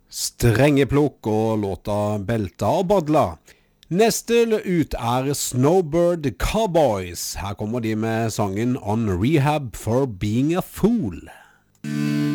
Strengeplukk og låta Belta og Badla. Neste ut Snowbird Cowboys. Her kommer de med sangen On Rehab for Being a Fool.